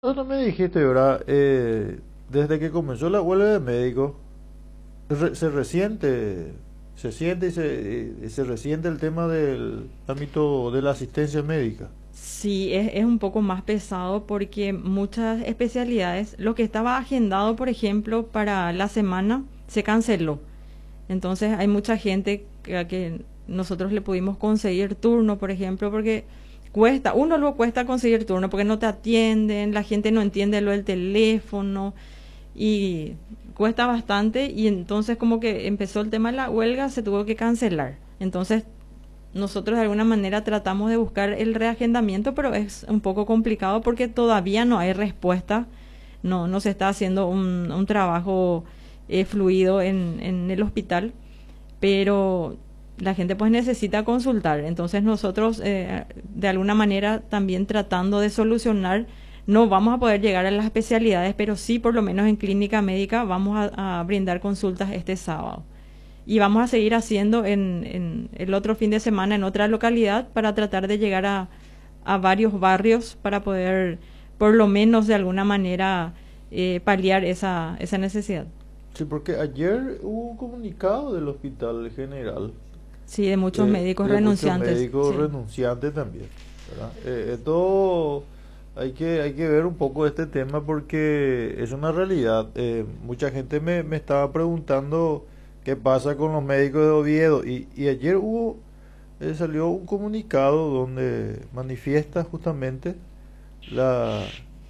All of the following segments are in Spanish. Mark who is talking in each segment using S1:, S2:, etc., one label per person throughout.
S1: No me dijiste, ¿verdad? Desde que comenzó la huelga de médicos, se resiente, se siente y se resiente el tema del ámbito de la asistencia médica.
S2: Sí, es un poco más pesado porque muchas especialidades, lo que estaba agendado, por ejemplo, para la semana, se canceló. Entonces hay mucha gente que nosotros le pudimos conseguir turno, por ejemplo, porque cuesta, uno luego cuesta conseguir turno porque no te atienden, la gente no entiende lo del teléfono y cuesta bastante y entonces como que empezó el tema de la huelga, se tuvo que cancelar. Entonces nosotros de alguna manera tratamos de buscar el reagendamiento, pero es un poco complicado porque todavía no hay respuesta, no se está haciendo un trabajo fluido en el hospital, pero la gente pues necesita consultar. Entonces nosotros de alguna manera también tratando de solucionar, no vamos a poder llegar a las especialidades, pero sí por lo menos en clínica médica vamos a brindar consultas este sábado. Y vamos a seguir haciendo en el otro fin de semana en otra localidad para tratar de llegar a varios barrios para poder por lo menos de alguna manera paliar esa necesidad.
S1: Sí, porque ayer hubo un comunicado del Hospital General
S2: Sí, de muchos médicos
S1: de muchos
S2: renunciantes.
S1: médicos
S2: Sí.
S1: renunciantes también, ¿verdad? Esto hay que ver un poco este tema porque es una realidad. Mucha gente me estaba preguntando qué pasa con los médicos de Oviedo y ayer salió un comunicado donde manifiesta justamente la,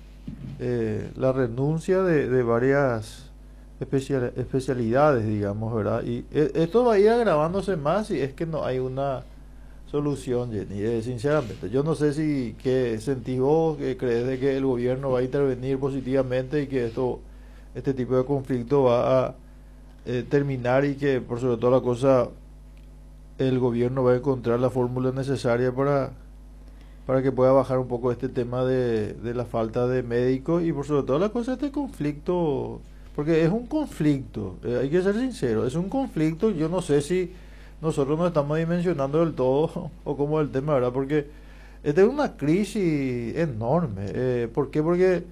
S1: la renuncia de varias especialidades, digamos, ¿verdad? Y esto va a ir agravándose más si es que no hay una solución, Jenny. Sinceramente, yo no sé si qué sentís vos, que crees de que el gobierno va a intervenir positivamente y que este tipo de conflicto va a terminar y que por sobre toda la cosa el gobierno va a encontrar la fórmula necesaria para que pueda bajar un poco este tema de la falta de médicos y por sobre todo la cosa este conflicto, porque es un conflicto, hay que ser sincero, es un conflicto, yo no sé si nosotros no estamos dimensionando del todo o como el tema, ¿verdad? Porque esta es una crisis enorme. ¿Por qué? Porque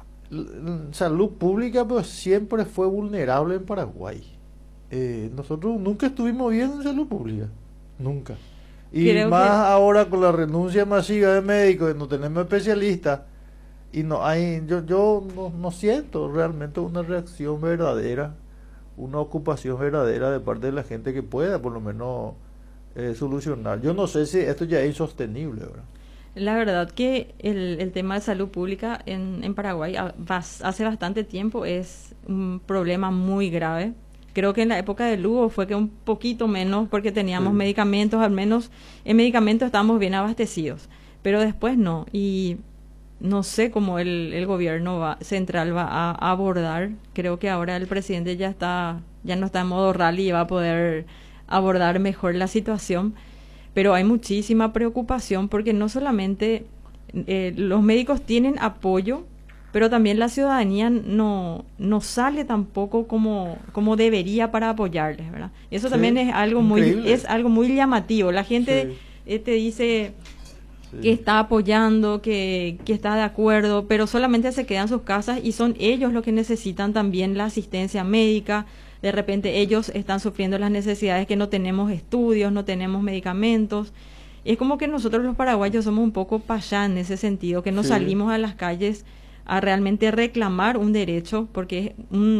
S1: salud pública pues siempre fue vulnerable en Paraguay. Nosotros nunca estuvimos bien en salud pública, nunca. Y
S2: Creo
S1: más
S2: que
S1: ahora con la renuncia masiva de médicos, no tenemos especialistas y no hay, yo no siento realmente una reacción verdadera, una ocupación verdadera de parte de la gente que pueda por lo menos solucionar. Yo no sé si esto ya es insostenible, ¿verdad?
S2: la verdad que el tema de salud pública en Paraguay hace bastante tiempo es un problema muy grave. Creo que en la época de Lugo fue que un poquito menos porque teníamos
S1: Sí.
S2: medicamentos, al menos en medicamentos estábamos bien abastecidos, pero después no. Y no sé cómo el gobierno central va a abordar. Creo que ahora el presidente ya no está en modo rally y va a poder abordar mejor la situación, pero hay muchísima preocupación porque no solamente los médicos tienen apoyo, pero también la ciudadanía no sale tampoco como debería para apoyarles, ¿verdad? Eso también
S1: Sí,
S2: es
S1: increíble.
S2: algo muy llamativo. La gente
S1: Sí,
S2: te dice que
S1: sí.
S2: está apoyando, que está de acuerdo, pero solamente se quedan en sus casas y son ellos los que necesitan también la asistencia médica. De repente ellos están sufriendo las necesidades que no tenemos estudios, no tenemos medicamentos. Es como que nosotros los paraguayos somos un poco payá en ese sentido, que no
S1: Sí.
S2: salimos a las calles a realmente reclamar un derecho, porque es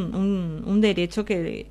S2: un derecho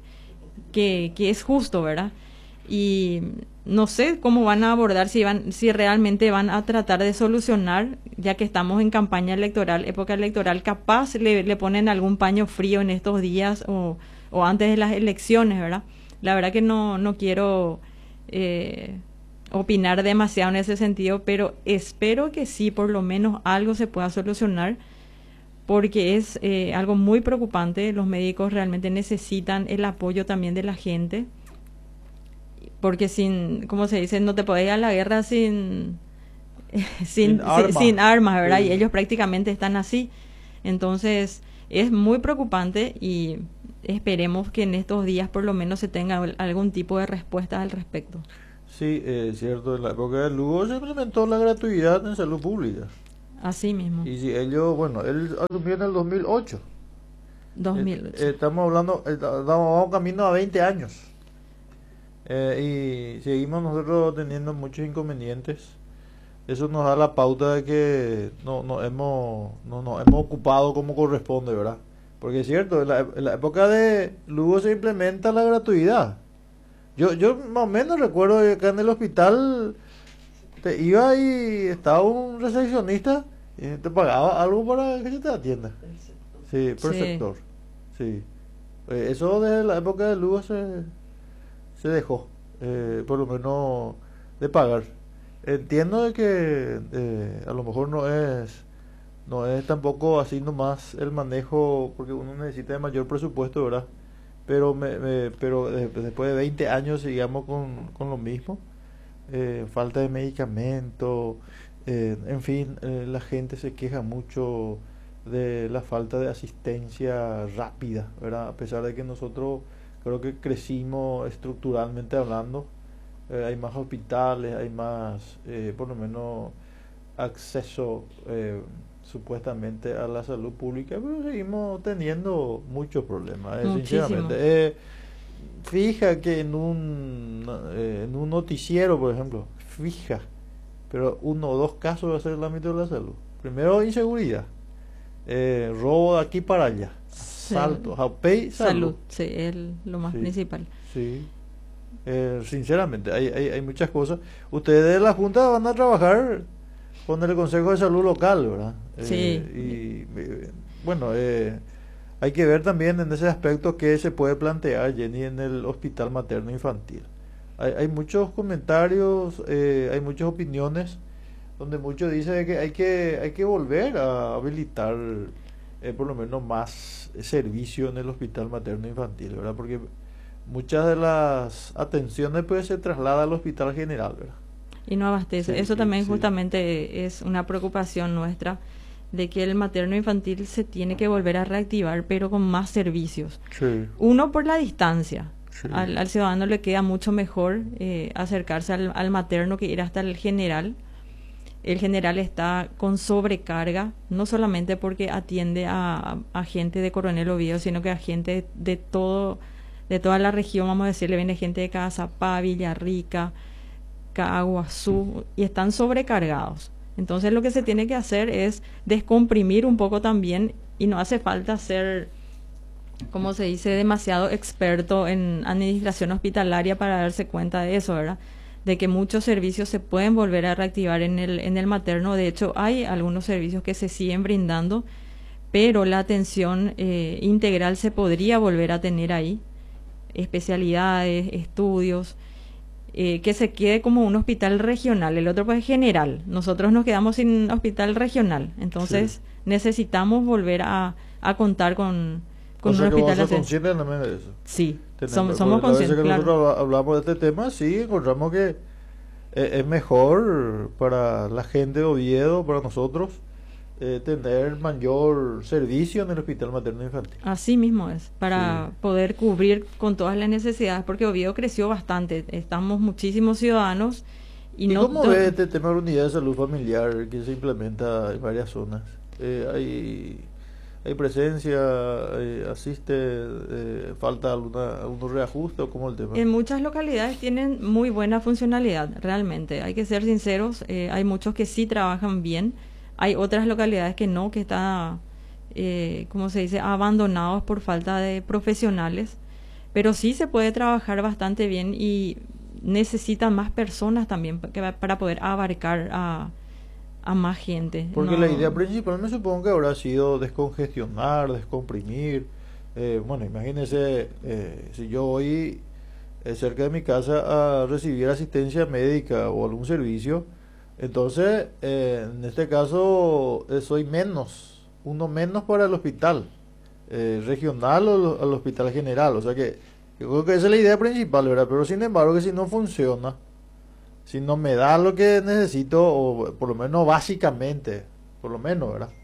S2: que es justo, ¿verdad? Y no sé cómo van a abordar, si realmente van a tratar de solucionar, ya que estamos en campaña electoral, época electoral, capaz le ponen algún paño frío en estos días o antes de las elecciones, ¿verdad? La verdad que no quiero eh, opinar demasiado en ese sentido, pero espero que sí, por lo menos algo se pueda solucionar, porque es algo muy preocupante. Los médicos realmente necesitan el apoyo también de la gente porque sin, ¿cómo se dice? No te podés ir a la guerra
S1: Sin
S2: sin
S1: arma.
S2: armas, ¿verdad? Y
S1: Sí.
S2: ellos prácticamente están así. Entonces, es muy preocupante y esperemos que en estos días por lo menos se tenga algún tipo de respuesta al respecto.
S1: Sí, es cierto, en la época de Lugo se implementó la gratuidad en salud pública.
S2: Así mismo.
S1: Y si ellos, bueno, él asumió en el 2008.
S2: 2008.
S1: Estamos hablando, vamos camino a 20 años. Y seguimos nosotros teniendo muchos inconvenientes. Eso nos da la pauta de que no nos hemos ocupado como corresponde, ¿verdad? Porque es cierto, en la época de Lugo se implementa la gratuidad. Yo más o menos recuerdo que acá en el hospital te iba y estaba un recepcionista y te pagaba algo para que se te atienda. Sí, por
S2: Sí.
S1: sector. Sí. Eso desde la época de Lugo se dejó, por lo menos de pagar. Entiendo de que a lo mejor no es tampoco así nomás el manejo, porque uno necesita de mayor presupuesto, ¿verdad? Pero después de 20 años sigamos con lo mismo. Falta de medicamento, en fin, la gente se queja mucho de la falta de asistencia rápida, ¿verdad? A pesar de que nosotros creo que crecimos estructuralmente hablando, hay más hospitales, hay más, por lo menos, acceso supuestamente a la salud pública, pero seguimos teniendo muchos problemas,
S2: Muchísimo.
S1: sinceramente. Fija que en un noticiero, por ejemplo, fija, pero uno o dos casos va a ser el ámbito de la salud. Primero, inseguridad, robo de aquí para allá,
S2: Sí.
S1: asalto, japey, salud.
S2: Sí, es lo más
S1: Sí,
S2: principal.
S1: sí. Sinceramente, hay muchas cosas. Ustedes de la Junta van a trabajar con el Consejo de Salud local, ¿verdad?
S2: Sí.
S1: Bueno, hay que ver también en ese aspecto qué se puede plantear, Jenny, en el hospital materno infantil. Hay muchos comentarios, hay muchas opiniones, donde muchos dicen que hay que volver a habilitar por lo menos más servicio en el hospital materno infantil, ¿verdad? Porque muchas de las atenciones pues se traslada al hospital general, ¿verdad?
S2: Y no abastece.
S1: Sí,
S2: Eso también
S1: sí.
S2: justamente es una preocupación nuestra, de que el materno infantil se tiene que volver a reactivar, pero con más servicios.
S1: Sí,
S2: Uno, por la distancia.
S1: sí.
S2: Al ciudadano le queda mucho mejor acercarse al materno que ir hasta el general. El general está con sobrecarga, no solamente porque atiende a gente de Coronel Oviedo, sino que a gente de toda la región, vamos a decirle, viene gente de Cazapá, Villarrica, Caaguazú, y están sobrecargados. Entonces lo que se tiene que hacer es descomprimir un poco también, y no hace falta ser, como se dice, demasiado experto en administración hospitalaria para darse cuenta de eso, ¿verdad? De que muchos servicios se pueden volver a reactivar en el materno. De hecho, hay algunos servicios que se siguen brindando, pero la atención integral se podría volver a tener ahí, especialidades, estudios, que se quede como un hospital regional, el otro pues general. Nosotros nos quedamos sin hospital regional, entonces
S1: Sí.
S2: necesitamos volver a contar con un
S1: O sea que
S2: hospital
S1: vos sos
S2: así.
S1: consciente también de eso.
S2: Sí,
S1: Tenemos,
S2: somos
S1: porque la vez
S2: conscientes,
S1: que
S2: claro.
S1: nosotros hablamos de este tema, sí, encontramos que es mejor para la gente de Oviedo, para nosotros, tener mayor servicio en el hospital materno infantil.
S2: Así mismo es, para
S1: Sí.
S2: poder cubrir con todas las necesidades, porque Oviedo creció bastante, estamos muchísimos ciudadanos y
S1: ¿Y
S2: no
S1: cómo ves este tema de la unidad de salud familiar que se implementa en varias zonas? ¿Hay presencia, asiste, falta algún reajuste o cómo el tema?
S2: En muchas localidades tienen muy buena funcionalidad, realmente. Hay que ser sinceros, hay muchos que sí trabajan bien, hay otras localidades que no, que están, ¿cómo se dice?, abandonados por falta de profesionales, pero sí se puede trabajar bastante bien y necesitan más personas también para poder abarcar a más gente.
S1: Porque
S2: No-
S1: la idea principal me supongo que habrá sido descongestionar, descomprimir. Bueno, imagínese, si yo voy cerca de mi casa a recibir asistencia médica o algún servicio, entonces en este caso soy uno menos para el hospital regional o al hospital general. O sea que yo creo que esa es la idea principal, ¿verdad? Pero sin embargo que si no funciona, si no me da lo que necesito, o por lo menos básicamente, por lo menos, ¿verdad?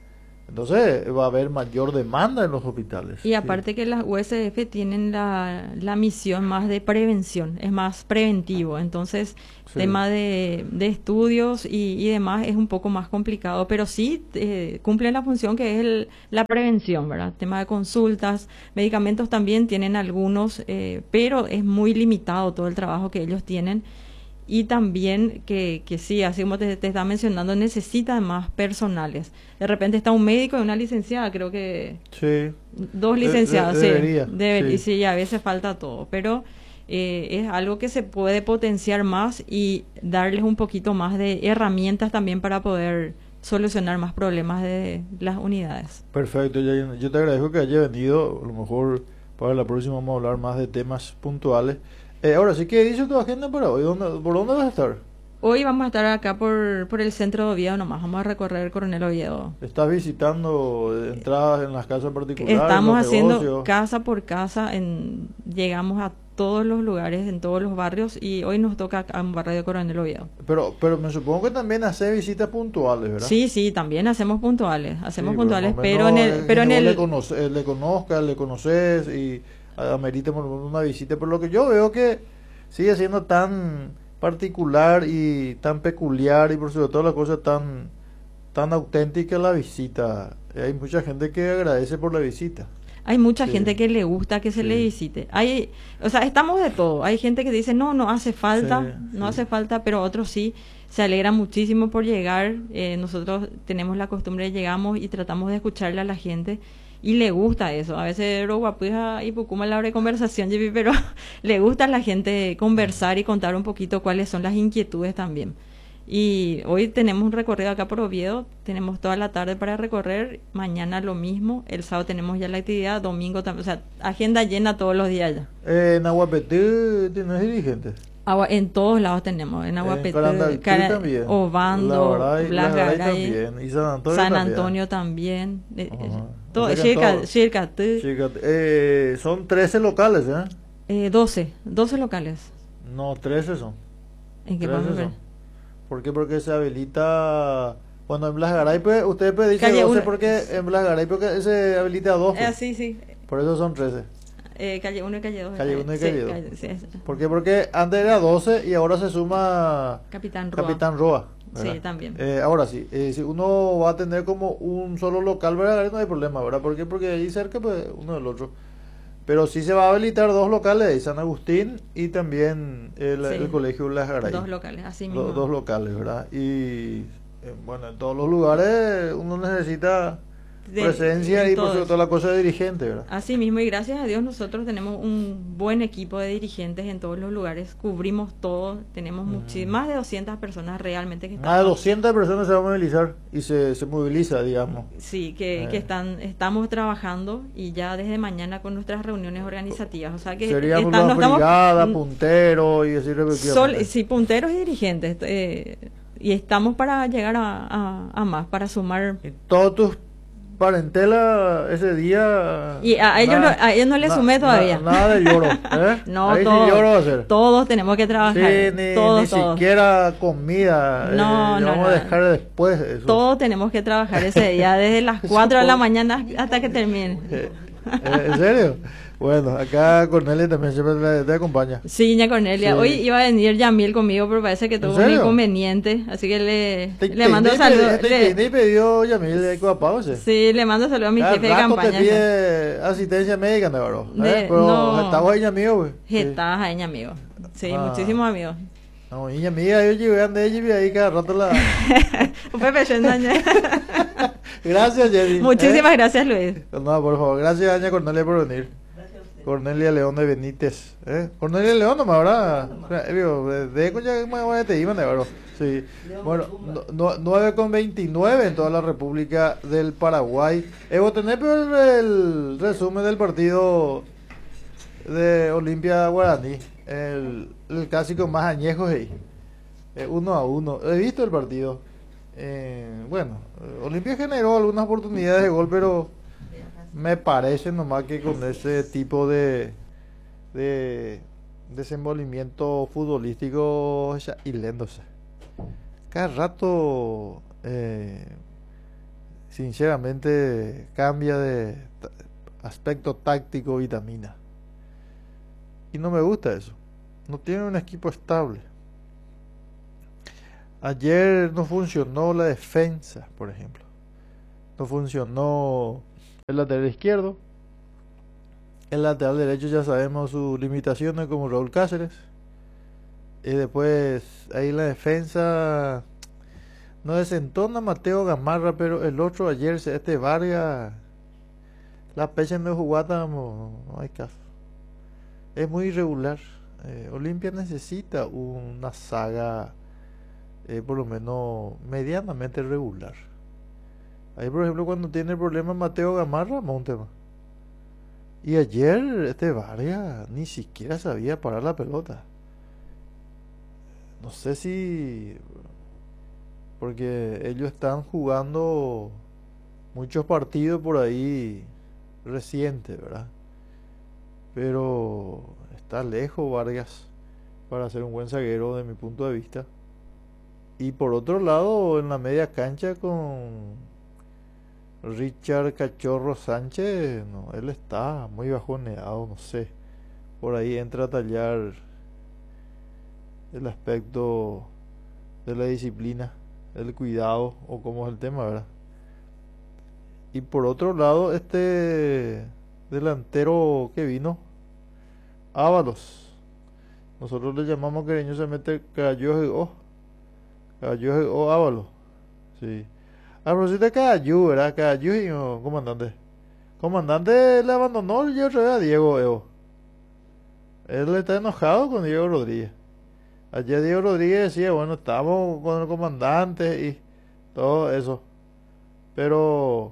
S1: Entonces va a haber mayor demanda en los hospitales.
S2: Y aparte que las USF tienen la misión más de prevención, es más preventivo, entonces
S1: Sí.
S2: tema de estudios y demás es un poco más complicado, pero sí cumplen la función que es la prevención, ¿verdad? Tema de consultas, medicamentos también tienen algunos, pero es muy limitado todo el trabajo que ellos tienen. Y también que sí, así como te estaba mencionando, necesita más personales. De repente está un médico y una licenciada, creo que
S1: Sí.
S2: dos licenciados, sí,
S1: Debería.
S2: y
S1: Sí.
S2: sí, a veces falta todo, pero es algo que se puede potenciar más y darles un poquito más de herramientas también para poder solucionar más problemas de las unidades.
S1: Perfecto, Yair. Yo te agradezco que haya venido. A lo mejor para la próxima vamos a hablar más de temas puntuales. Ahora sí, ¿qué dice tu agenda para hoy? ¿Por dónde vas a estar?
S2: Hoy vamos a estar acá por el centro de Oviedo nomás, vamos a recorrer Coronel Oviedo.
S1: ¿Estás visitando entradas en las casas particulares,
S2: Estamos
S1: los
S2: haciendo
S1: negocios?
S2: casa por casa, llegamos a todos los lugares, en todos los barrios, y hoy nos toca a un barrio de Coronel Oviedo.
S1: Pero me supongo que también haces visitas puntuales, ¿verdad?
S2: Sí, sí, también hacemos puntuales,
S1: Sí, pero más o
S2: pero
S1: menos
S2: pero en
S1: que vos
S2: el,
S1: le conozcas, le conoces y amerita por lo menos una visita. Pero lo que yo veo que sigue siendo tan particular y tan peculiar y por sobre todo la cosa tan auténtica la visita. Hay mucha gente que agradece por la visita.
S2: hay mucha
S1: Sí,
S2: gente que le gusta que se le
S1: sí,
S2: visite. O sea, estamos de todo. Hay gente que dice, no, no hace falta,
S1: sí,
S2: no
S1: sí.
S2: hace falta, pero otros sí se alegran muchísimo por llegar. Nosotros tenemos la costumbre de llegamos y tratamos de escucharle a la gente y le gusta eso. A veces Roguapuija y Pucuma la hora de conversación, Jipi, pero le gusta a la gente conversar y contar un poquito cuáles son las inquietudes también. Y hoy tenemos un recorrido acá por Oviedo, tenemos toda la tarde para recorrer, mañana lo mismo, el sábado tenemos ya la actividad, domingo también, o sea, agenda llena todos los días ya.
S1: En Aguapetí tienes dirigentes.
S2: En todos lados tenemos, en
S1: En
S2: Aguapetí,
S1: Carandaltí también.
S2: Obando,
S1: Las Garay
S2: Blasgaray,
S1: también. Y San Antonio
S2: San
S1: también.
S2: Antonio también,
S1: Ajá.
S2: todo,
S1: O sea que en todo.
S2: Xircatí,
S1: Fíjate, son 13 locales, ¿eh?
S2: 12 locales.
S1: No, 13 son.
S2: ¿En qué
S1: 13
S2: podemos ver?
S1: son. ¿Por qué? Porque se habilita. Bueno, en Blas Garay, pues, usted pues dice
S2: Calle
S1: 12
S2: uno.
S1: porque en Blas Garay porque se habilita 12.
S2: Sí, sí,
S1: Por eso son 13.
S2: calle 1 y calle 2.
S1: Calle 1 y calle 2.
S2: Sí,
S1: ¿Por qué? Porque antes era 12 y ahora se suma
S2: Capitán Roa.
S1: Capitán Roa.
S2: Sí,
S1: ¿verdad?
S2: también.
S1: Ahora sí, si uno va a tener como un solo local, ¿verdad? No hay problema, ¿verdad? ¿Por qué? Porque ahí cerca, pues, uno del otro. Pero sí se va a habilitar dos locales, San Agustín y también el colegio Las Garay.
S2: Dos locales, así mismo.
S1: Dos locales, ¿verdad? Y bueno, en todos los lugares uno necesita presencia y por sobre todo la cosa de dirigente, ¿verdad?
S2: Así mismo, y gracias a Dios nosotros tenemos un buen equipo de dirigentes en todos los lugares, cubrimos todo, tenemos más de 200 personas realmente que están.
S1: Más de 200 personas se van a movilizar y se moviliza, digamos.
S2: Sí, que estamos trabajando y ya desde mañana con nuestras reuniones organizativas, o sea que
S1: seríamos la brigada, punteros y así respectivamente.
S2: Sí, punteros y dirigentes, y estamos para llegar a más, para sumar.
S1: Y todos tus parentela ese día.
S2: Y a ellos no les sumé todavía.
S1: Nada de lloro, ¿eh?
S2: No,
S1: ahí
S2: todos,
S1: sí lloro va a ser.
S2: Todos tenemos que trabajar.
S1: Sí, ni siquiera comida.
S2: No,
S1: vamos a dejar después eso.
S2: Todos tenemos que trabajar ese día, desde las 4 de la mañana hasta que termine.
S1: ¿En serio? Bueno, acá Cornelia también siempre te acompaña.
S2: Sí, ña Cornelia.
S1: Sí.
S2: Hoy iba a venir Yamil conmigo, pero parece que tuvo un inconveniente. Así que le mando saludos.
S1: ¿Te pidió Yamil de Coapause?
S2: Sí, le mando saludos a mi jefe de campaña.
S1: Te pide asistencia médica, Navarro. Pero
S2: no,
S1: estaba ahí, amigo, güey.
S2: Estaba ahí, amigo. Sí, muchísimos amigos.
S1: No, niña amiga, yo llegué a ella y ahí cada rato la. Gracias, Jenny.
S2: Muchísimas gracias, Luis.
S1: No, por favor, gracias, doña Cornelia, por venir. Cornelia León de Benítez. Cornelia León nomás, ¿verdad? De coña más te iban, ¿verdad? Sí. Bueno, 9:29 en toda la República del Paraguay. Vos tenés el resumen del partido de Olimpia Guaraní. El clásico más añejo ahí. 1-1. He visto el partido. Bueno, Olimpia generó algunas oportunidades de gol, pero me parece nomás que con ese tipo de desenvolvimiento futbolístico y léndose. Cada rato sinceramente cambia de aspecto táctico Vitamina. Y no me gusta eso. No tiene un equipo estable. Ayer no funcionó la defensa, por ejemplo. No funcionó el lateral izquierdo. El lateral derecho ya sabemos sus limitaciones, como Raúl Cáceres. Y después ahí la defensa no desentona Mateo Gamarra, pero el otro ayer, este Vargas, la pecha me jugada, no hay caso. Es muy irregular. Olimpia necesita una saga por lo menos medianamente regular. Ahí por ejemplo cuando tiene problemas Mateo Gamarra, Montema. Y ayer este Vargas ni siquiera sabía parar la pelota. No sé si porque ellos están jugando muchos partidos por ahí recientes, ¿verdad? Pero está lejos Vargas para ser un buen zaguero de mi punto de vista. Y por otro lado, en la media cancha con Richard Cachorro Sánchez, no, él está muy bajoneado, no sé. Por ahí entra a tallar el aspecto de la disciplina, el cuidado o cómo es el tema, ¿verdad? Y por otro lado, este delantero que vino, Ábalos, nosotros le llamamos cariñosamente Cayo Ábalos, sí. A propósito de Cayo, ¿verdad? Cayo, comandante. Comandante le abandonó y otra vez a Diego Evo. Él está enojado con Diego Rodríguez. Ayer Diego Rodríguez decía, bueno, estamos con el comandante y todo eso. Pero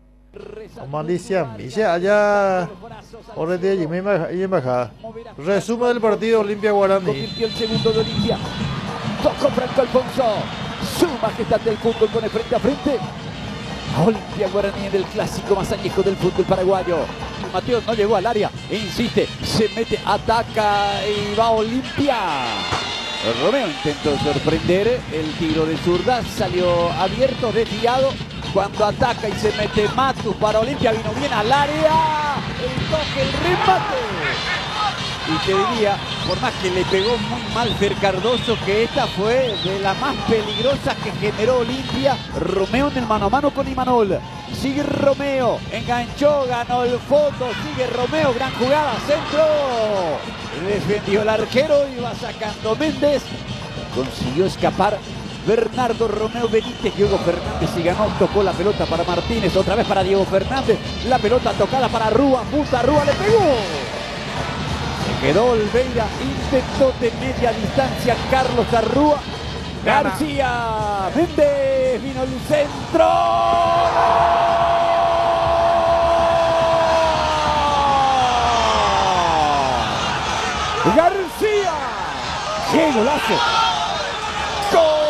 S1: malicia misa allá ahora de allí y embajada. Resumen del partido Olimpia Guaraní.
S3: Convirtió el segundo de Olimpia. Tocó Franco Alfonso. Su majestad del fútbol con el frente a frente. Olimpia Guaraní en el clásico más añejo del fútbol paraguayo. Mateo no llegó al área e insiste, se mete, ataca y va Olimpia. Romeo intentó sorprender, el tiro de zurda salió abierto, desviado. Cuando ataca y se mete Matus para Olimpia, vino bien al área. El toque, el remate. Y te diría, por más que le pegó muy mal Fer Cardoso, que esta fue de las más peligrosas que generó Olimpia. Romeo en el mano a mano con Imanol. Sigue Romeo, enganchó, ganó el fondo, sigue Romeo, gran jugada, centro. Defendió el arquero, iba sacando Méndez. Consiguió escapar Bernardo Romeo Benítez. Diego Fernández y ganó, tocó la pelota para Martínez, otra vez para Diego Fernández. La pelota tocada para Rúa, puta, Rúa le pegó. Se quedó Olveira, intentó de media distancia Carlos Arrúa. García Méndez, vino el centro. García, qué golazo. ¡Gol!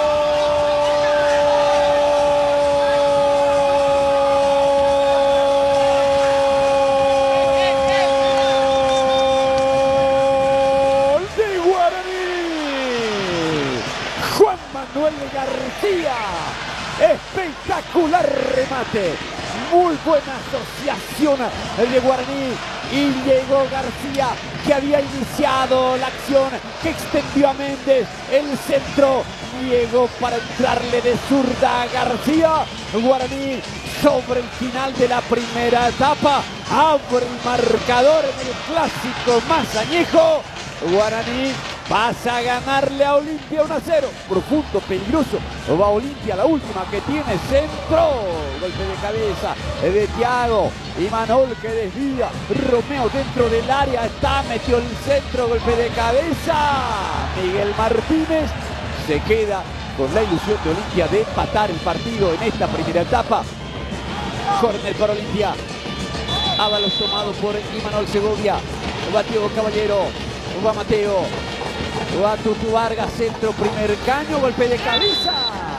S3: De Guaraní. Juan Manuel García. Espectacular remate. Muy buena asociación de Guaraní. Y llegó García, que había iniciado la acción, que extendió a Méndez. El centro llegó para entrarle de zurda a García. Guaraní sobre el final de la primera etapa. Abre el marcador en el clásico más añejo. Guaraní pasa a ganarle a Olimpia 1-0. Profundo, peligroso. Va Olimpia, la última que tiene, centro. Golpe de cabeza de Thiago. Imanol que desvía. Romeo dentro del área. Está, metió el centro. Golpe de cabeza. Miguel Martínez se queda con la ilusión de Olimpia de empatar el partido en esta primera etapa. Córner para Olimpia. Ábalos tomado por Imanol Segovia. Va Diego Caballero. Va Mateo. Va Tutu Vargas, centro, primer caño, golpe de cabeza.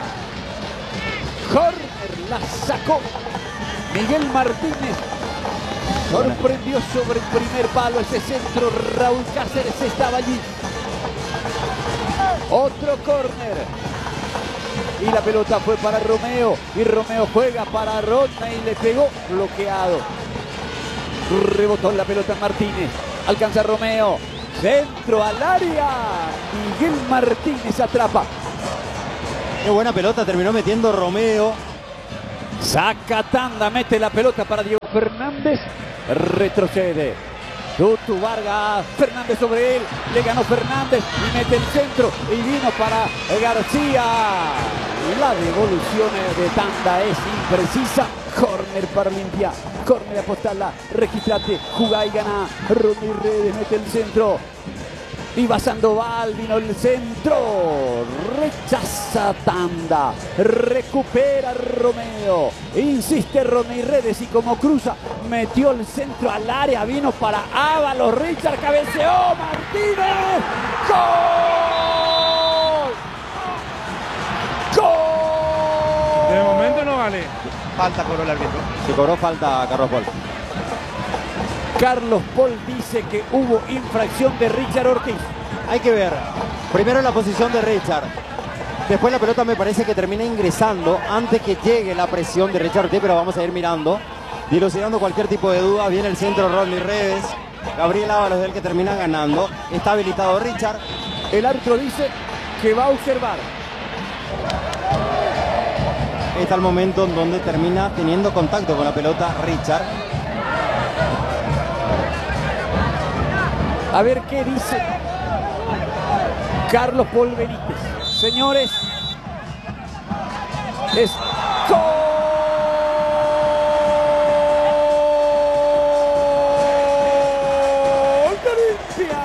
S3: Córner, la sacó Miguel Martínez. Sorprendió sobre el primer palo ese centro. Raúl Cáceres estaba allí. Otro córner. y la pelota fue para Romeo y Romeo juega para Rodney y le pegó bloqueado. Rebotó la pelota en Martínez, alcanza Romeo, centro al área, Miguel Martínez atrapa.
S4: Qué buena pelota terminó metiendo Romeo.
S3: Saca tanda, mete la pelota para Diego Fernández, retrocede. Tutu Vargas, Fernández sobre él, le ganó Fernández y mete el centro y vino para García. La devolución de tanda es imprecisa. Córner para Olimpia, córner apostala, registrate, jugá y gana. Rodney Redes mete el centro. Viva Sandoval, vino el centro, rechaza tanda, recupera Romeo, insiste Rodney Redes y como cruza, metió el centro al área, vino para Ábalos, Richard cabeceó, Martínez, ¡gol! ¡Gol!
S5: De momento no vale.
S4: Falta cobró el árbitro. Se cobró falta Carlos Paul.
S3: Carlos Paul dice que hubo infracción de Richard Ortiz.
S4: Hay que ver. Primero la posición de Richard. Después la pelota me parece que termina ingresando antes que llegue la presión de Richard Ortiz, pero vamos a ir mirando. Dilucidando cualquier tipo de duda. Viene el centro Rodney Redes. Gabriel Ábalos es el que termina ganando. Está habilitado Richard.
S3: El árbitro dice que va a observar.
S4: Está el momento en donde termina teniendo contacto con la pelota Richard.
S3: A ver qué dice Carlos Paul Benítez. Señores, es gol de Olimpia.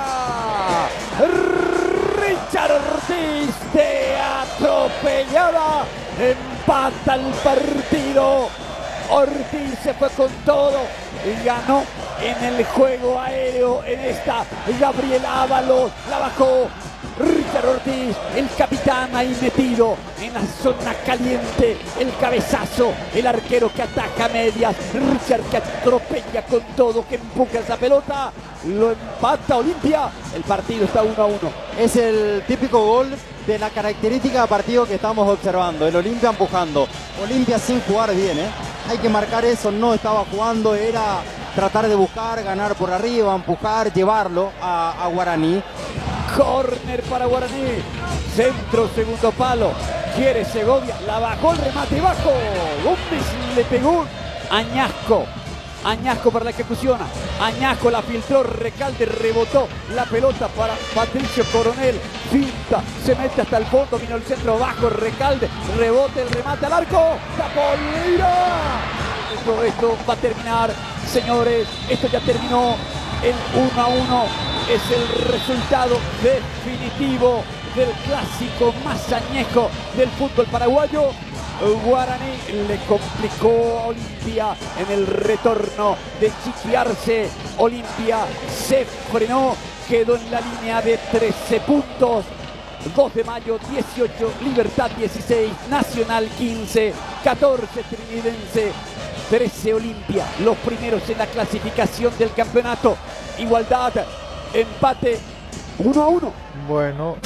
S3: Richard Ortiz de atropellada empata el partido. Ortiz se fue con todo y ganó en el juego aéreo. En esta, Gabriel Ábalos la bajó. Richard Ortiz, el capitán ahí metido en la zona caliente. El cabezazo, el arquero que ataca a medias. Richard que atropella con todo, que empuja esa pelota. Lo empata Olimpia. El partido está 1-1.
S4: Es el típico gol de la característica de partido que estamos observando. El Olimpia empujando. Olimpia sin jugar bien, ¿eh? Hay que marcar eso. No estaba jugando, era tratar de buscar, ganar por arriba, empujar, llevarlo a Guaraní.
S3: Córner para Guaraní. Centro, segundo palo. Quiere Segovia. La bajó el remate bajo. Gómez le pegó. Añasco. Añasco para la ejecución. Añasco la filtró. Recalde rebotó la pelota para Patricio Coronel. Finta. Se mete hasta el fondo. Vino el centro bajo. Recalde. Rebote el remate al arco. Capoeira. Esto va a terminar. Señores, esto ya terminó. El 1-1 es el resultado definitivo del clásico más añejo del fútbol paraguayo. Guaraní le complicó a Olimpia en el retorno de chiquearse. Olimpia se frenó, quedó en la línea de 13 puntos. 2 de mayo 18, Libertad 16, Nacional 15, 14 Trinidense, 13 Olimpia, los primeros en la clasificación del campeonato. Igualdad, empate 1-1.
S1: Bueno,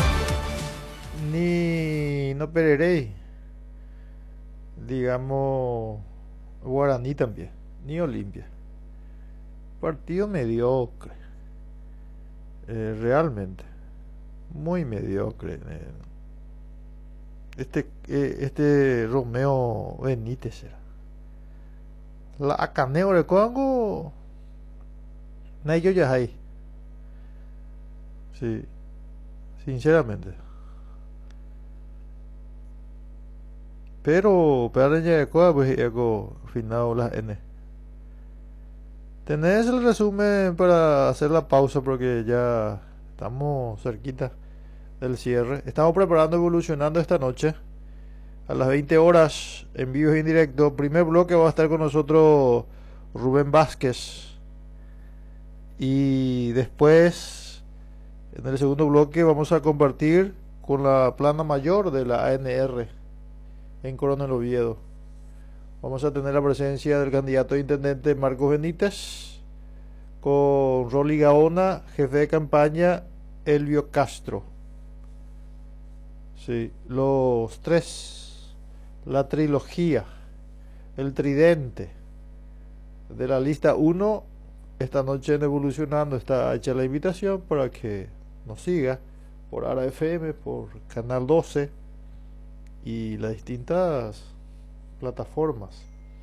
S1: ni no perderé, digamos, Guaraní también, ni Olimpia. Partido mediocre, realmente, muy mediocre. Este Romeo Benítez era. La acaneo de Congo. No yo ya hay. Sí, sinceramente. Pero para ya de cosas pues ego final las N. ¿Tenés el resumen para hacer la pausa porque ya estamos cerquita del cierre? Estamos preparando Evolucionando esta noche a las 20 horas en vivo y en directo. Primer bloque va a estar con nosotros Rubén Vázquez. Y después, en el segundo bloque, vamos a compartir con la plana mayor de la ANR en Coronel Oviedo. Vamos a tener la presencia del candidato a intendente Marcos Benítez, con Rolly Gaona, jefe de campaña Elvio Castro. Sí, los tres la trilogía, el tridente de la lista 1. Esta noche en Evolucionando está hecha la invitación para que nos siga por Ara FM, por Canal 12 y las distintas plataformas.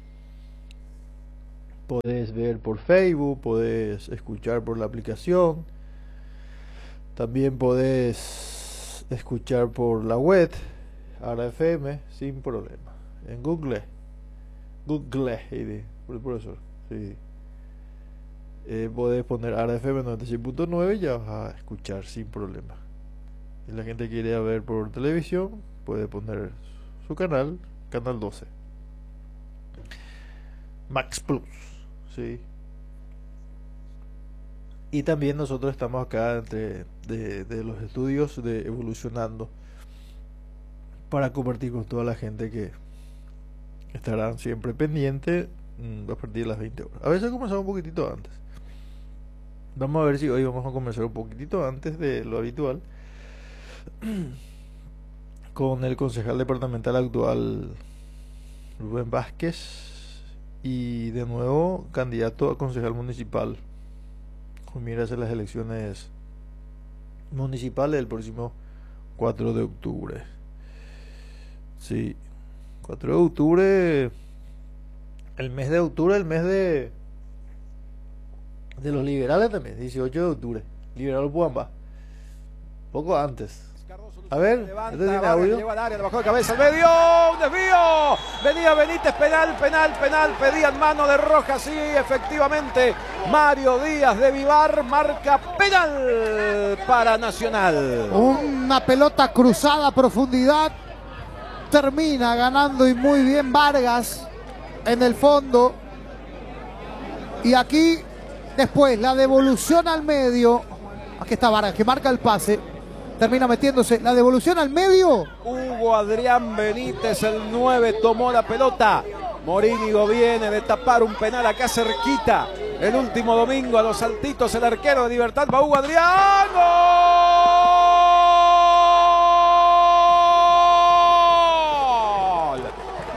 S1: Podés ver por Facebook, podés escuchar por la aplicación, también podés escuchar por la web Ara FM sin problema. En Google, por el profesor, sí. Podés poner Ara FM 96.9 y ya vas a escuchar sin problema. Si la gente quiere ver por televisión, puede poner su canal, Canal 12 Max Plus, ¿sí? Y también nosotros estamos acá de los estudios de Evolucionando para compartir con toda la gente que estarán siempre pendientes a partir de las 20 horas. A veces comenzamos un poquitito antes. Vamos a ver si hoy vamos a comenzar un poquitito antes de lo habitual con el concejal departamental actual Rubén Vázquez y de nuevo candidato a concejal municipal con miras a las elecciones municipales del próximo 4 de octubre. Sí, 4 de octubre, el mes de octubre, el mes de los liberales también, 18 de octubre, liberal Puamba, poco antes. A ver,
S3: levanta,
S1: ¿este tiene audio?
S3: Lleva al área, le bajó de cabeza al medio, un desvío, venía Benítez, penal, pedían mano de Roja, sí, efectivamente, Mario Díaz de Vivar marca penal para Nacional.
S5: Una pelota cruzada a profundidad, termina ganando y muy bien Vargas en el fondo, y aquí después la devolución al medio, aquí está Vargas que marca el pase, termina metiéndose, la devolución al medio.
S3: Hugo Adrián Benítez, el 9, tomó la pelota. Morínigo viene de tapar un penal acá cerquita. El último domingo a los saltitos el arquero de Libertad va Hugo Adrián. ¡Gol!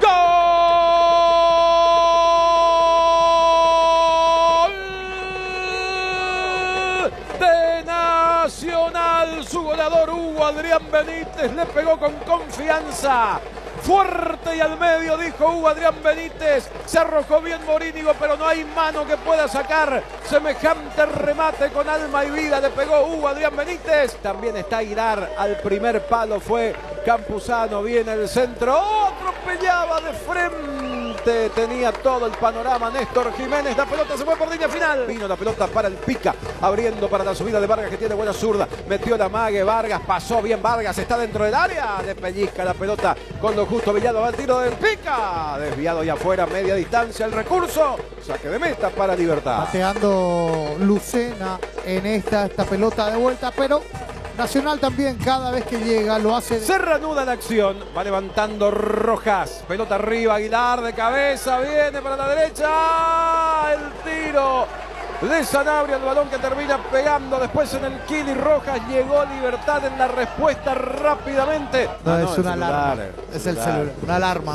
S3: ¡Gol! De Nacional, su goleador Hugo Adrián Benítez le pegó con confianza. Fuerte y al medio, dijo Hugo Adrián Benítez. Se arrojó bien Morínigo, pero no hay mano que pueda sacar semejante remate con alma y vida. Le pegó Hugo Adrián Benítez. También está Aguilar al primer palo. Fue Campuzano, viene el centro. Otro peleaba de frente. Tenía todo el panorama Néstor Jiménez. La pelota se fue por línea final. Vino la pelota para el Pica, abriendo para la subida de Vargas, que tiene buena zurda. Metió la mague Vargas, pasó bien Vargas, está dentro del área. Le pellizca la pelota con lo justo. Villado va al tiro del Pica. Desviado y afuera, media distancia el recurso. Saque de meta para Libertad.
S5: Pateando Lucena en esta pelota de vuelta, pero Nacional también cada vez que llega lo hace.
S3: Se reanuda la acción, va levantando Rojas, pelota arriba, Aguilar de cabeza, viene para la derecha, el tiro de Sanabria, el balón que termina pegando después en el Kili Rojas. Llegó Libertad en la respuesta rápidamente.
S5: No, es una alarma, es el celular, una alarma.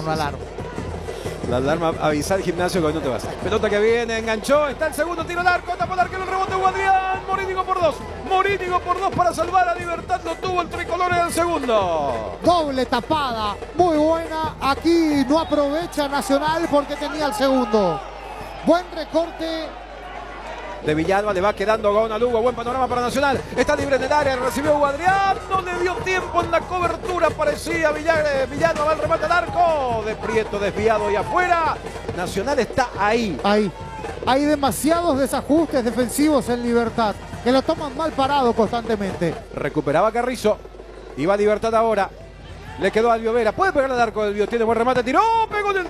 S3: La alarma avisa al gimnasio que hoy no te vas. Pelota que viene, enganchó, está el segundo tiro al arco, tapó el arquero, el rebote Hugo Adrián. Morínigo por dos para salvar a Libertad, lo tuvo el tricolor en el segundo.
S5: Doble tapada, muy buena, aquí no aprovecha Nacional porque tenía el segundo. Buen recorte
S3: de Villalba, le va quedando gol a Lugo, buen panorama para Nacional, está libre en el área, recibió Hugo Adrián, no le dio tiempo en la cobertura, parecía Villalba, va el remate al arco, de Prieto desviado y afuera. Nacional está ahí.
S5: Hay demasiados desajustes defensivos en Libertad, que lo toman mal parado constantemente.
S3: Recuperaba Carrizo, iba Libertad ahora. Le quedó a Alvio Vera, puede pegar al arco del Bio, tiene buen remate, tiró, pegó en el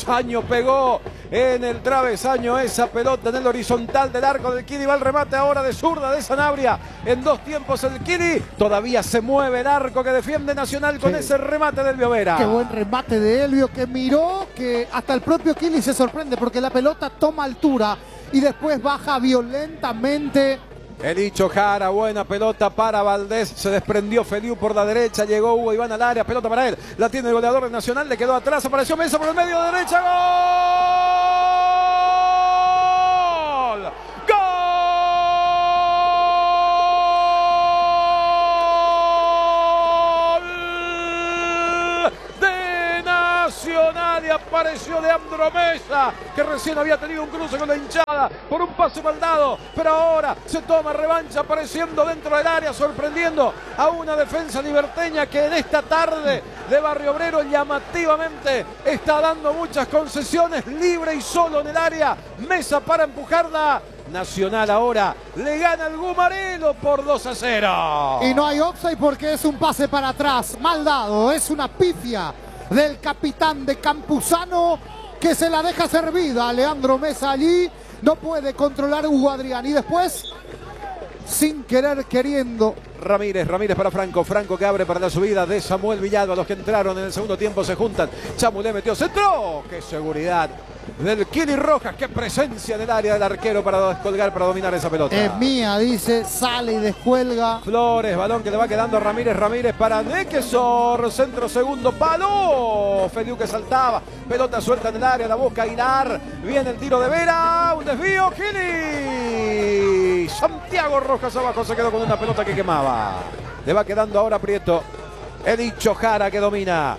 S3: travesaño esa pelota en el horizontal del arco del Kili, va el remate ahora de zurda de Sanabria, en dos tiempos el Kili, todavía se mueve el arco que defiende Nacional con ese remate del Alvio Vera.
S5: Qué buen remate de Elvio, que miró, que hasta el propio Kili se sorprende porque la pelota toma altura y después baja violentamente
S3: Elicho Jara, buena pelota para Valdés, se desprendió Feliu por la derecha, llegó Hugo Iván al área, pelota para él, la tiene el goleador de Nacional, le quedó atrás, apareció Mesa por el medio de derecha, ¡gol! ¡Gol! De Nacional y apareció Leandro Mesa, que recién había tenido un cruce con la hinchada por un pase maldado, pero ahora se toma revancha apareciendo dentro del área, sorprendiendo a una defensa liberteña que en esta tarde de Barrio Obrero llamativamente está dando muchas concesiones, libre y solo en el área. Mesa para empujarla. Nacional ahora le gana al Gumarelo por 2-0.
S5: Y no hay offside porque es un pase para atrás, mal dado, es una pifia del capitán de Campuzano que se la deja servida a Leandro Mesa allí, no puede controlar Hugo Adrián y después, sin querer queriendo,
S3: Ramírez para Franco que abre para la subida de Samuel Villalba. Los que entraron en el segundo tiempo se juntan. Chamulé metió centro. ¡Qué seguridad del Kili Rojas! ¡Qué presencia en el área del arquero para descolgar, para dominar esa pelota!
S5: Es mía, dice, sale y descuelga.
S3: Flores, balón que le va quedando a Ramírez para Nequesor. Centro segundo palo. Feliu que saltaba. Pelota suelta en el área, la busca Aguilar. Viene el tiro de Vera. Un desvío. Kili. Santiago Rojas abajo se quedó con una pelota que quemaba. Le va quedando ahora Prieto. Elicho Jara que domina.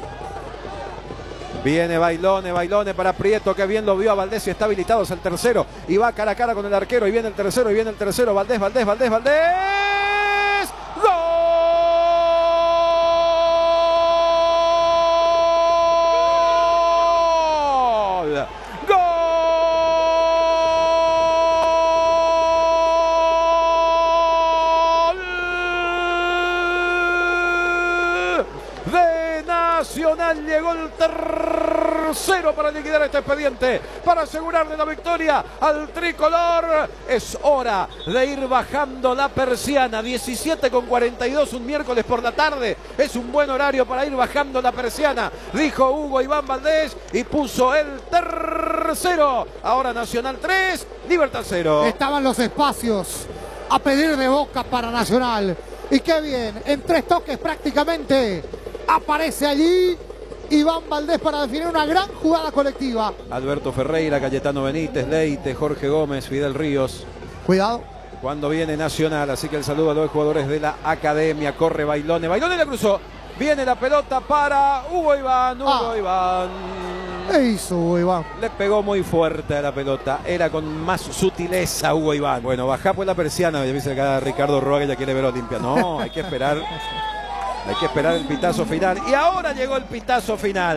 S3: Viene Bailone para Prieto, que bien lo vio a Valdés y está habilitado, es el tercero. Y va cara a cara con el arquero, y viene el tercero. Valdés. ¡Gol! Nacional llegó el tercero para liquidar este expediente, para asegurarle la victoria al tricolor. Es hora de ir bajando la persiana. 17:42, un miércoles por la tarde. Es un buen horario para ir bajando la persiana, dijo Hugo Iván Valdés y puso el tercero. Ahora Nacional 3, Libertad 0.
S5: Estaban los espacios a pedir de boca para Nacional. Y qué bien, en 3 toques prácticamente aparece allí Iván Valdés para definir una gran jugada colectiva.
S3: Alberto Ferreira, Cayetano Benítez, Leite, Jorge Gómez, Fidel Ríos.
S5: Cuidado.
S3: Cuando viene Nacional, así que el saludo a los jugadores de la academia. Corre Bailone la cruzó. Viene la pelota para Hugo Iván.
S5: ¿Qué hizo Hugo Iván?
S3: Le pegó muy fuerte a la pelota. Era con más sutileza Hugo Iván. Bueno, bajá pues la persiana. Ya dice acá Ricardo Roa que ya quiere ver Olimpia. No, hay que esperar. Hay que esperar el pitazo final. Y ahora llegó el pitazo final.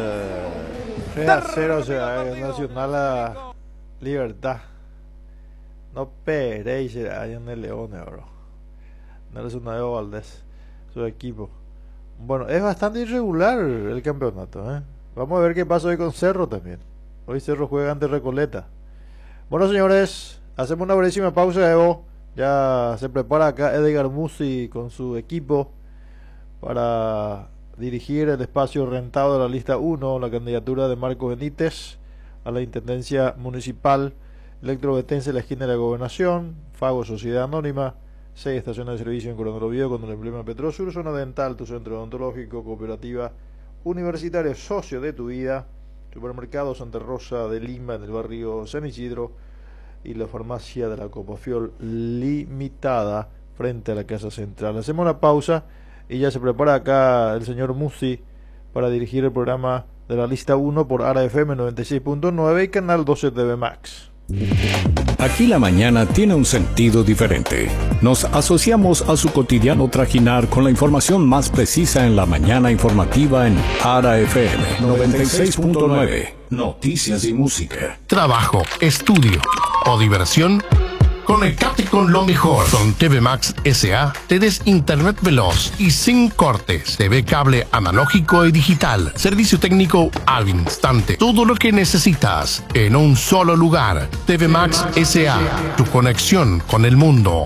S1: 3-0 se va Nacional a Libertad. No peréis ahí en el León, bro. Nelson Naeo Valdés, su equipo. Bueno, es bastante irregular el campeonato, ¿eh? Vamos a ver qué pasa hoy con Cerro también. Hoy Cerro juega ante Recoleta. Bueno, señores, hacemos una brevísima pausa, Evo. Ya se prepara acá Edgar Musi con su equipo para dirigir el espacio rentado de la lista 1, la candidatura de Marco Benítez a la Intendencia Municipal, Electrovetense, la esquina de la Gobernación, Fago Sociedad Anónima, 6 estaciones de servicio en Coronel Oviedo con el emblema Petrosur, Zona Dental, tu centro odontológico, cooperativa universitaria, socio de tu vida, Supermercado Santa Rosa de Lima en el barrio San Isidro y la farmacia de la Copafiol Limitada frente a la Casa Central. Hacemos una pausa y ya se prepara acá el señor Musi para dirigir el programa de la lista 1 por ARA FM 96.9 y Canal 12 TV Max.
S6: Aquí la mañana tiene un sentido diferente. Nos asociamos a su cotidiano trajinar con la información más precisa en la mañana informativa en ARA FM 96.9. Noticias y música.
S7: Trabajo, estudio o diversión. Conectate con lo mejor. Con TV Max S.A. tenés internet veloz y sin cortes. TV cable analógico y digital. Servicio técnico al instante. Todo lo que necesitas en un solo lugar. TV Max S.A. Tu conexión con el mundo.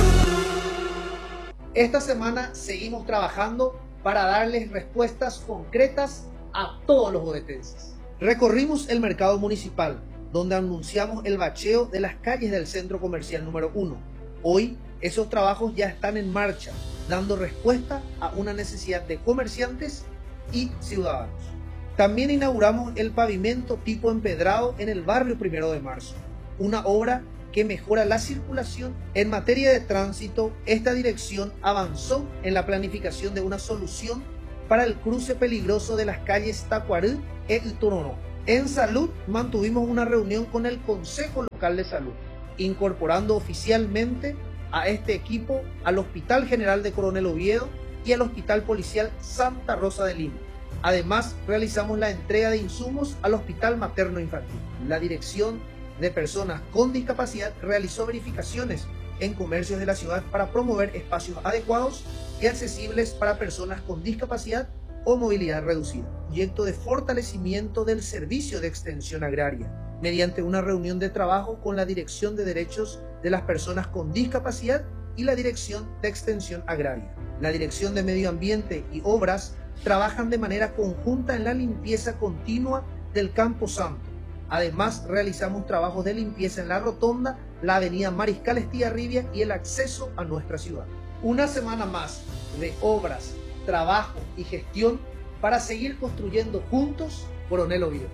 S8: Esta semana seguimos trabajando para darles respuestas concretas a todos los bodetenses. Recorrimos el mercado municipal, donde anunciamos el bacheo de las calles del centro comercial número 1. Hoy esos trabajos ya están en marcha, dando respuesta a una necesidad de comerciantes y ciudadanos. También inauguramos el pavimento tipo empedrado en el barrio 1 de Marzo, una obra que mejora la circulación. En materia de tránsito, esta dirección avanzó en la planificación de una solución para el cruce peligroso de las calles Tacuarú y El Toronó. En salud, mantuvimos una reunión con el Consejo Local de Salud, incorporando oficialmente a este equipo al Hospital General de Coronel Oviedo y al Hospital Policial Santa Rosa de Lima. Además, realizamos la entrega de insumos al Hospital Materno Infantil. La Dirección de Personas con Discapacidad realizó verificaciones en comercios de la ciudad para promover espacios adecuados y accesibles para personas con discapacidad o movilidad reducida. Proyecto de fortalecimiento del servicio de extensión agraria, mediante una reunión de trabajo con la Dirección de Derechos de las Personas con Discapacidad y la Dirección de Extensión Agraria. La Dirección de Medio Ambiente y Obras trabajan de manera conjunta en la limpieza continua del Campo Santo. Además, realizamos trabajos de limpieza en la rotonda, la avenida Mariscal Estigarribia y el acceso a nuestra ciudad. Una semana más de obras, trabajo y gestión para seguir construyendo juntos Coronel Oviedo.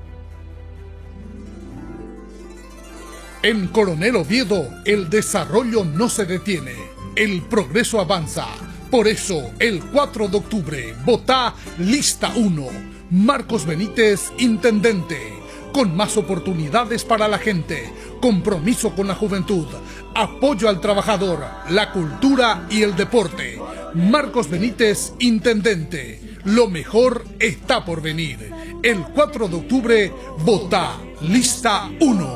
S9: En Coronel Oviedo, el desarrollo no se detiene, el progreso avanza. Por eso, el 4 de octubre, votá Lista 1, Marcos Benítez, Intendente. Con más oportunidades para la gente, compromiso con la juventud, apoyo al trabajador, la cultura y el deporte. Marcos Benítez, Intendente. Lo mejor está por venir. El 4 de octubre, votá Lista 1.